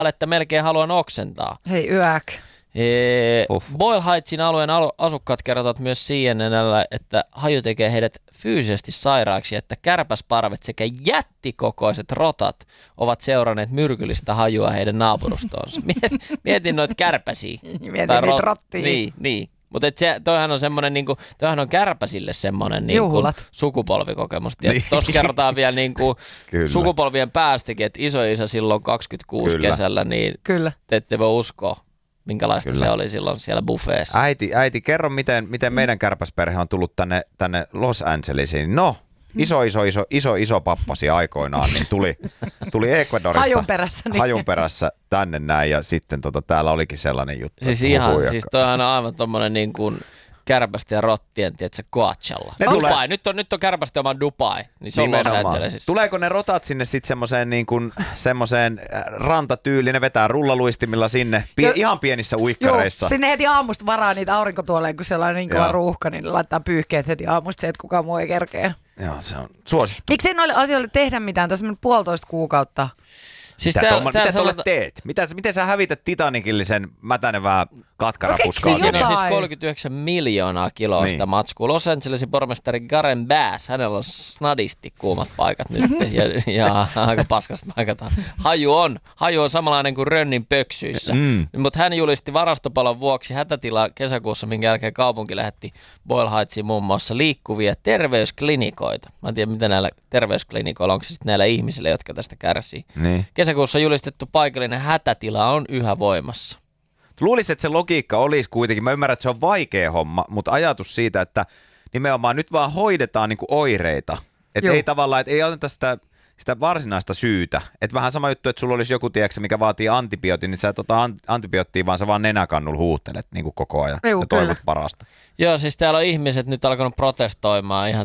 että melkein haluan oksentaa. Hei yäk. Boyle Heightsin alueen asukkaat kertovat myös CNN:llä, että haju tekee heidät fyysisesti sairaaksi, että kärpäsparvet sekä jättikokoiset rotat ovat seuranneet myrkyllistä hajua heidän naapurustoonsa. Mietin noita kärpäsiä. Mietin niitä rottia. Niin. Mutta toihan on semmoinen, niinku, toihan on kärpäsille semmoinen niinku, sukupolvikokemus. Niin. Tuossa kerrotaan vielä niinku, sukupolvien päästäkin, että isoisä silloin 26 kesällä, niin te ette voi uskoa, minkälaista se oli silloin siellä buffeessa. Äiti, kerro miten meidän kärpäsperhe on tullut tänne Los Angelesiin. No, iso pappasi aikoinaan, niin tuli Ecuadorista hajun perässä tänne näin ja sitten täällä olikin sellainen juttu. Siis toihan on aivan tommonen niin kuin kärpästä ja rottien, tiedätkö, Coachella. Dubai, nyt on kärpästä oman Dubai, niin se on Los Angelesissa. Tuleeko ne rotat sinne sitten semmoiseen rantatyyliin, ne vetää rullaluistimilla sinne, ihan pienissä uikkareissa. Joo, sinne heti aamusta varaa niitä aurinkotuoleen, kun siellä on niin kova ruuhka, niin ne laittaa pyyhkeet heti aamusta se, että kukaan muu ei kerkeä. Joo, se on suosittu. Miksi ei noille asioille tehdä mitään? Tässä on 1,5 kuukautta. Siis mitä tuolle teet? Miten sä hävität Titanicillisen mätänevää katkarapuskaa? Siinä on siis 39 miljoonaa kiloa sitä matskua. Los Angelesin pormestari Karen Bass, hänellä on snadisti kuumat paikat nyt ja aika paskat paikat. Haju on samanlainen kuin rönnin pöksyissä. Mutta hän julisti varastopalon vuoksi hätätilaa kesäkuussa, minkä jälkeen kaupunki lähetti Boyle Heightsiin muun muassa liikkuvia terveysklinikoita. Mä en tiedä, mitä näillä terveysklinikoilla, onko se sitten näillä ihmisillä, jotka tästä kärsii. Niin. Kesäkuussa julistettu paikallinen hätätila on yhä voimassa. Luulisin, että se logiikka olisi kuitenkin, mä ymmärrän, että se on vaikea homma, mutta ajatus siitä, että nimenomaan nyt vaan hoidetaan niinku oireita. Että ei tavallaan, että ei oteta sitä varsinaista syytä. Että vähän sama juttu, että sulla olisi joku, tiedätkö, mikä vaatii antibiootin, niin sä et ota antibioottia, vaan sä vaan nenäkannulla huuhtelet niinku koko ajan ja toivot parasta. Joo, siis täällä on ihmiset nyt alkanut protestoimaan. Ihan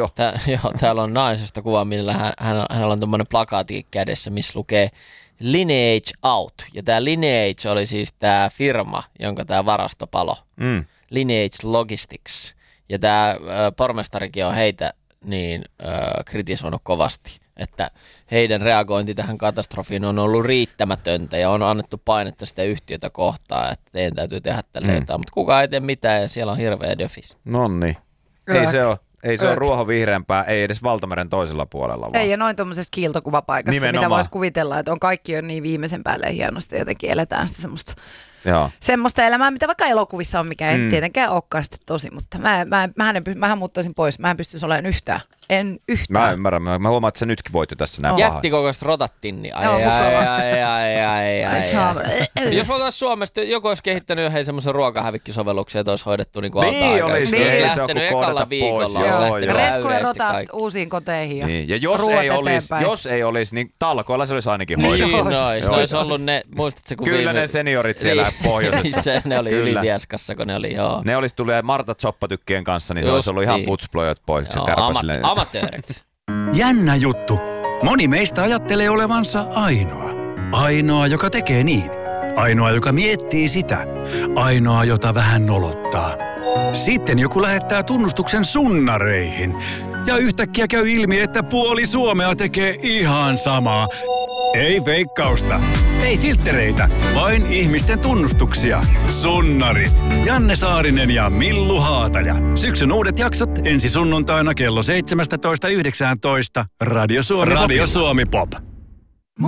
täällä on naisesta kuva, millä hänellä on tommoinen plakaati kädessä, missä lukee Lineage Out. Ja tämä Lineage oli siis tämä firma, jonka tämä varastopalo. Lineage Logistics. Ja tämä pormestarikin on heitä niin kritisoinut kovasti, että heidän reagointi tähän katastrofiin on ollut riittämätöntä ja on annettu painetta sitä yhtiötä kohtaan, että teidän täytyy tehdä tälle jotain, mutta kukaan ei tee mitään ja siellä on hirveä döfis. Nonni. Ei se ole ruohonvihreämpää, ei edes Valtameren toisella puolella. Vaan. Ei, ja noin tuommoisessa kiiltokuvapaikassa, nimenomaan. Mitä voisi kuvitella, että kaikki on niin viimeisen päälle hienosti, jotenkin eletään sitä semmoista elämää, mitä vaikka elokuvissa on, mikä ei tietenkään olekaan sitten tosi, mutta mähän muuttaisin pois, mä en pystyisi olemaan yhtään. En yhtään. Mä ymmärrän, mä huomaan, että sä nytkin voit jo tässä näin jättikokoiset rotattiin, niin ai. Jos me oltaisiin Suomesta, joku olisi kehittänyt jo semmoisen ruokahävikkisovelluksen, että olisi hoidettu niin kuin alta-aikaa. Niin, se on kun koodata pois. Resko ja rotat uusiin koteihin ja jos ei olisi, niin talkoilla se olisi ainakin hoidettu. Niin, se olisi ollut ne, muistatko kun kyllä ne seniorit siellä pohjoisessa. Ne oli Ylivieskassa, kun ne oli, joo. Ne olisi tullut Marta Zoppatykkien kanssa, niin se olisi ollut ihan putsplojot pois. Amatöörit. Jännä juttu. Moni meistä ajattelee olevansa ainoa. Ainoa, joka tekee niin. Ainoa, joka miettii sitä. Ainoa, jota vähän nolottaa. Sitten joku lähettää tunnustuksen sunnareihin. Ja yhtäkkiä käy ilmi, että puoli Suomea tekee ihan samaa. Ei feikkausta. Ei filttereitä, vain ihmisten tunnustuksia. Sunnarit. Janne Saarinen ja Millu Haataja. Syksyn uudet jaksot ensi sunnuntaina kello 17.19. Radio Suomi Pop.